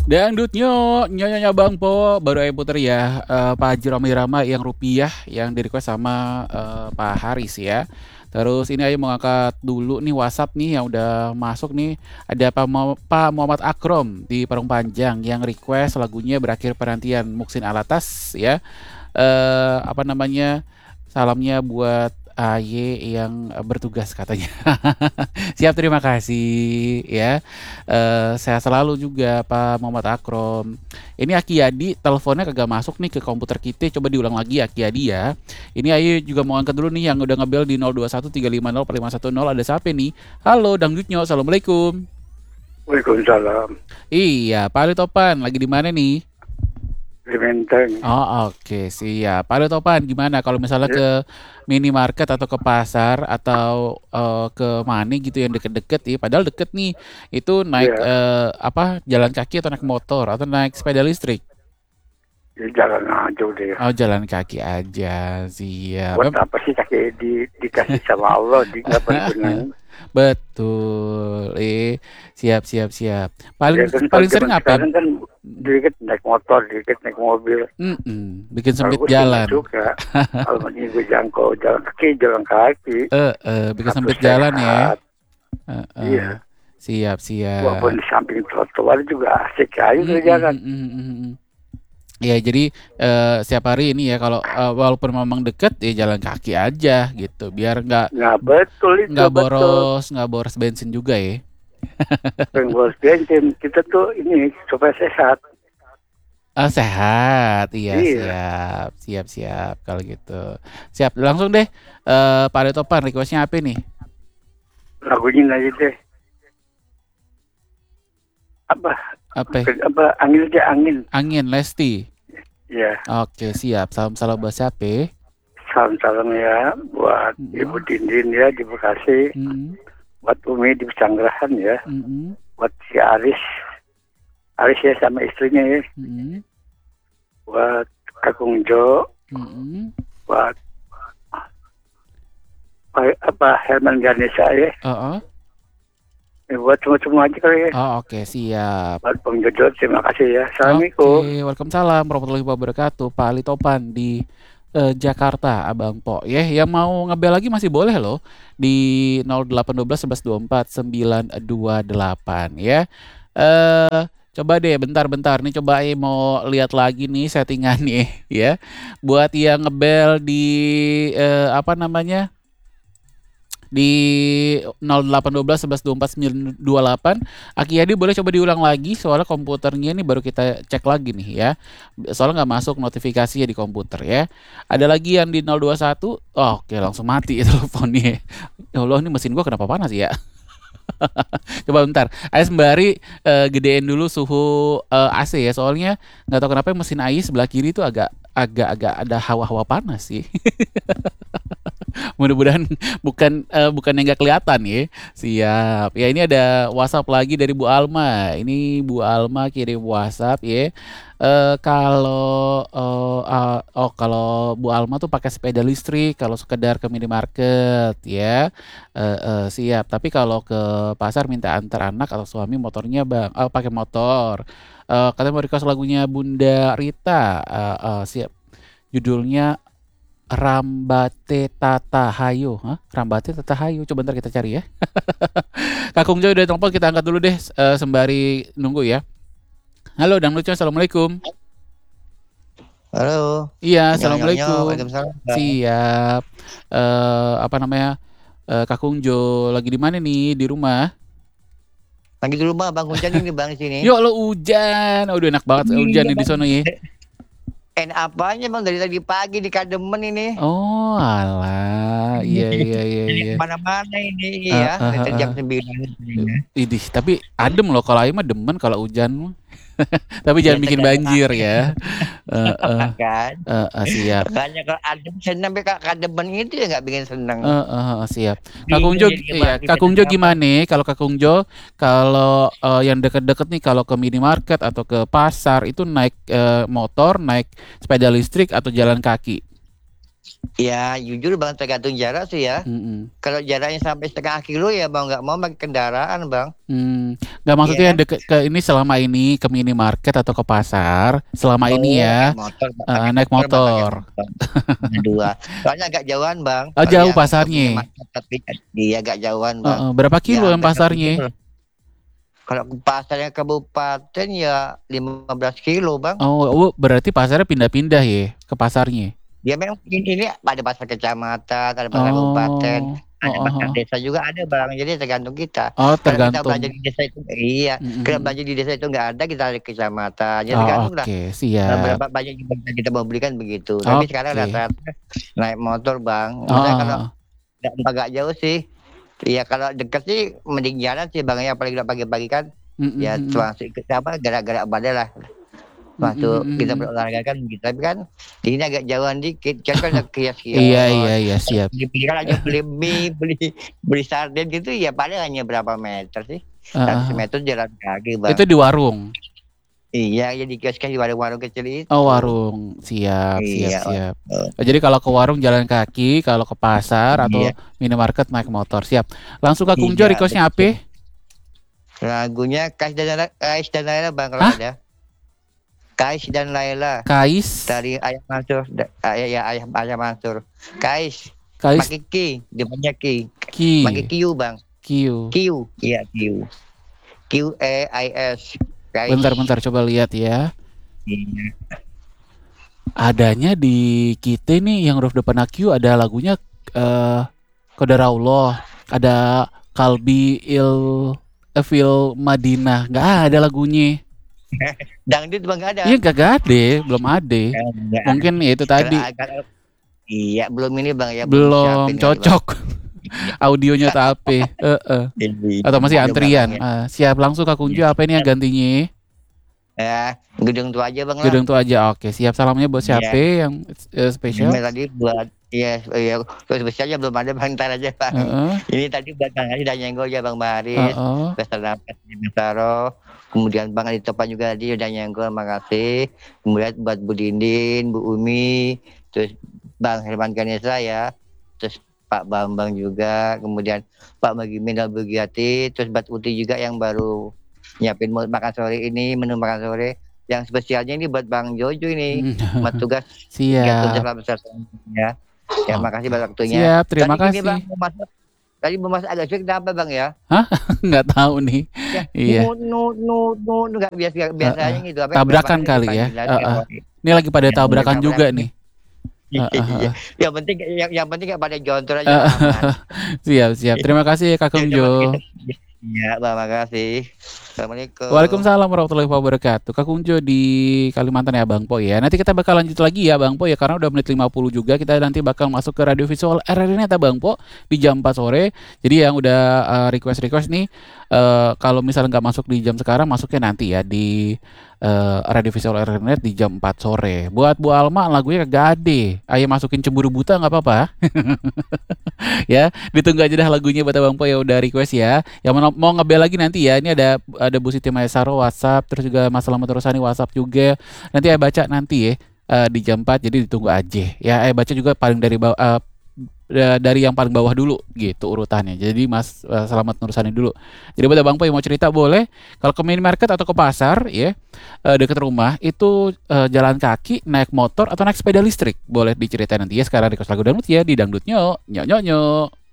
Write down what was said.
Dangdutnya, nyonya Bang Po, baru aja puter ya, Pak Haji Roma Irama yang Rupiah yang di-request sama, Pak Haris ya. Terus ini aja mau ngangkat dulu nih WhatsApp nih yang udah masuk nih, ada Pak Muhammad Akrom di Parung Panjang yang request lagunya Berakhir Penantian Muksin Alatas ya. Apa namanya, salamnya buat AY yang bertugas katanya. Siap, terima kasih ya. Saya selalu juga Pak Muhammad Akrom. Ini Aki Yadi, teleponnya kagak masuk nih ke komputer kita. Coba diulang lagi Aki Yadi ya. Ini Ayu juga mau angkat dulu nih yang udah ngebel di 0213504510. Ada siapa nih? Halo Dangdutnya, assalamualaikum. Waalaikumsalam. Iya, Pak Ali Topan lagi di mana nih? Di Menteng. Oh oke, siap. Pak Ali Topan gimana kalau misalnya Ya, ke minimarket atau ke pasar atau ke mana gitu yang deket-deket ya, padahal deket nih, itu naik ya, apa, jalan kaki atau naik motor atau naik sepeda listrik? ya jalan aja udah ya. Oh jalan kaki aja, siap. Buat apa sih kaki dikasih sama Allah, nggak berguna. Betul, siap siap siap. Ya Paling kan kalau paling sering zaman apa? sekarang kan dikit naik motor, dikit naik mobil. Bikin Kalau sempit gue sih nggak jalan. suka. Kalau mending gue jangkau jalan kaki. Bikin Satu sempit jalan ya. sehat. Iya. Siap siap. Walaupun di samping trotoar juga asik aja tuh Mhm jalan. mhm mhm mhm. Ya jadi, setiap hari ini ya kalau, walaupun memang deket ya jalan kaki aja gitu biar Nah betul itu, betul. nggak boros bensin juga ya. Penggol bensin kita tuh ini supaya sehat. Oh sehat, iya Iya. siap siap siap kalau gitu. Siap langsung deh, Pak Retopan request-nya apa nih? Lagunya aja deh. Apa Apa? angin aja angin. Angin, Lesti. Ya, Oke siap, salam-salam buat siapa? salam-salam ya buat Ibu Mhm Dindin ya di Bekasi, mhm buat Umi di Pesanggerahan ya, mhm buat si Aris ya sama istrinya ya, mhm buat Kakung Jo, mhm. buat Herman Ganesha ya, Heeh. buat semua aja kali ya, Oh oke siap. buat Bang Jojo terima kasih ya, Assalamualaikum. Oke, waalaikumsalam warahmatullahi wabarakatuh. Pak Ali Topan di Jakarta, Abang Po. Ya, yang mau ngebel lagi masih boleh loh di 0812 11 24 928 ya. Eh coba deh bentar-bentar nih coba mau lihat lagi nih settingannya ya. Buat yang ngebel di apa namanya? Di 0812 11 24 928. Aki Yadi boleh coba diulang lagi soalnya komputernya ini baru kita cek lagi nih ya. Soalnya nggak masuk notifikasinya di komputer ya. Ada lagi yang di 021. Oh, oke langsung mati teleponnya. Ya Allah ini mesin gua kenapa panas ya? Coba bentar. Ayo sembari gedein dulu suhu AC ya. Soalnya nggak tahu kenapa mesin AI sebelah kiri itu agak ada hawa-hawa panas sih. Mudah-mudahan bukan yang nggak kelihatan ya. Siap. Ya ini ada WhatsApp lagi dari Bu Alma. Ini Bu Alma kirim WhatsApp ya. Kalau Bu Alma tuh pakai sepeda listrik kalau sekedar ke minimarket ya. Siap. Tapi kalau ke pasar minta antar anak atau suami motornya Bang. Pakai motor. Katanya mau request lagunya Bunda Rita. Siap. Judulnya Rambate Tata Hayo. Hah? Rambate Tata Hayo. Coba ntar kita cari ya. Kakung Jo udah telepon, kita angkat dulu deh sembari nunggu ya. Halo Dangdutnya, assalamualaikum. Halo, Iya, nyonya, assalamualaikum. waalaikumsalam. Bang. Siap. Apa namanya? Kakung Jo lagi di mana nih? Di rumah? Lagi di rumah bang, hujan ini bang di sini. Yuk lo hujan. Udah enak banget hujan Iya nih di bang. sono ya. Enak apanya bang dari tadi pagi di Kademen ini. Oh, alah. Iya iya iya Jadi iya. kemana-mana ini Eh, ya, eh, dari eh, jam eh. 9 ini. Idih, tapi adem loh kalau air mah demen kalau hujan mah. Tapi Ya jangan bikin tergantung banjir ya. Heeh, kan. siap. Makanya kalau adem senang, tapi kalau Kademen itu ya nggak bikin senang. Siap. Kakung Bingung Jo, jadi iya, kita Kakung Jo apa. gimana? Kalau Kakung Jo, kalau yang deket-deket nih, kalau ke minimarket atau ke pasar itu naik motor, naik sepeda listrik atau jalan kaki? Ya jujur bang tergantung jarak sih ya. Mm-mm. Kalau jaraknya sampai setengah kilo ya mau nggak mau pakai kendaraan bang. Nggak Iya maksudnya kan? yang deket ke ini selama ini ke minimarket atau ke pasar selama ini Oh ya naik motor bang, pakai naik motor bang pakai motor. motor. Dua. Soalnya agak jauhan bang. Oh, Kalau jauh yang ke pasarnya. minimarket tapi dia agak jauhan bang. Berapa Ya kilo yang hampir 1 kilo. pasarnya? Kalau ke pasarnya kabupaten ya 15 kilo bang. Berarti pasarnya pindah-pindah ya ke pasarnya. Dia memang ini ada pasar kecamatan, ada pasar kabupaten, Oh, oh, ada oh, pasar oh. desa juga ada bang. Jadi tergantung kita. Oh, Kalau kita belanja tergantung. di desa itu, iya. Kalau Mm-mm. belanja di desa itu nggak ada, kita ada ke kecamatan. Jadi Oh, tergantung lah. oke, siap. Berapa banyak juga kita mau belikan begitu. Tapi sekarang Oke. rata-rata naik motor bang. Oh, Misalnya oh, kalau oh. agak jauh sih, ya kalau dekat sih mending jalan sih bang. Ya apalagi kalau pagi-pagi kan, ya Mm-mm. termasuk ke apa gerak-gerak badan lah. Waktu kita Mm-mm. berolahraga kan gitu. Tapi kan ini agak jauhan dikit. Kan udah Iya, kios-kios. iya, iya, siap. Beli kan hanya beli mie, beli sarden gitu ya paling hanya berapa meter sih. Uh, 100 uh. meter jalan kaki Itu bang. di warung. Iya, ya di kios kan di warung-warung kecil Oh, itu. warung. Siap, siap, Iya, siap. oh, Jadi kalau ke warung jalan kaki, kalau ke pasar atau iya, minimarket naik motor. Siap. Langsung ke Kungjo iya requestnya betul. apa? Lagunya Kais dan Laila bang kalau Hah? ada. Kais dan Laila Kais? dari Ayah Mansur. Ayah Mansur. Kais, Kais pakai Ki, depannya Ki. Pakai Ki. Q bang. Q. Q, iya Q. QEIS. Kais. Bentar, coba lihat ya. Iya. Adanya di kita nih yang huruf depan Q ada lagunya eh Qadarullah, ada Kalbi Evil Madinah. Nggak ada lagunya. Dangdut bang nggak ada. Iya nggak ada, belum ada. Nggak ada. Mungkin ya itu Kalau tadi iya belum ini bang ya belum belum siapin kali bang. cocok audionya tak apa. Atau masih Iya bang antrian. ya. Siap langsung ke Kunjo apa ini yang gantinya? Ya, gedung tua aja bang lah. Gedung tuh aja. Oke, siap. Salamnya buat siapa Iya. yang spesial? Ini tadi buat ya terus besarnya belum ada bang ntar aja bang. Heeh, Ini tadi buat bang Haris udah nyenggol ya bang Maris. heeh. Pesta Napas di Bintaro. Kemudian bang Adi Topan juga tadi udah nyenggol, makasih. Kemudian buat Bu Dindin, Bu Umi, terus Bang Herman Ganesha ya, terus Pak Bambang juga, kemudian Pak Magimin dan Bu Giati, terus buat Uti juga yang baru nyiapin makan sore ini, menu makan sore. Yang spesialnya ini buat Bang Jojo ini, buat tugas gatot Siap. dalam besar ya. Ya makasih Oke. buat waktunya. Siap, terima Tadi gini kasih. bang, tadi mau masak agak sulit kenapa bang ya? Hah? Nggak tahu nih. Ya, Iya. nggak biasa Heeh. biasanya gitu. Apa Tabrakan berapa kali ya. panggilan Heeh. kalau Ini lagi pada ya udah tabrakan juga tabrakan. nih. Heeh, Iya. heeh. Yang penting nggak pada jontor aja Heeh. aman. Siap, siap. Terima kasih ya Kak Ya udah Mas Kunjo. gitu. Iya, terima kasih. Assalamualaikum. Waalaikumsalam warahmatullahi wabarakatuh. Kak Kunjo di Kalimantan ya Bang Po ya. Nanti kita bakal lanjut lagi ya Bang Po ya karena udah menit 50 juga. Kita nanti bakal masuk ke radio visual RRI Neta Bang Po di jam 4 sore. Jadi yang udah request nih kalau misalnya nggak masuk di jam sekarang masuknya nanti ya di radio visual RRI Net di jam 4 sore. Buat Bu Alma lagunya kagak ada. Ayo masukin Cemburu Buta nggak apa-apa. Ya, ditunggu aja dah lagunya buat Abang Po ya udah request ya. Yang mau ngebel lagi nanti ya. Ini ada Bu Siti Maesaro WhatsApp, terus juga Mas Selamat Terusani WhatsApp juga. Nanti saya baca nanti ya di jam 4 jadi ditunggu aja. Ya, baca juga paling dari yang paling bawah dulu gitu urutannya. Jadi Mas Selamat Nurusani dulu. Jadi buat Abang Po yang mau cerita boleh. Kalau ke minimarket atau ke pasar ya dekat rumah itu jalan kaki, naik motor atau naik sepeda listrik boleh diceritain nanti ya. Sekarang request lagu dangdut ya di dangdutnya nyok nyok nyok.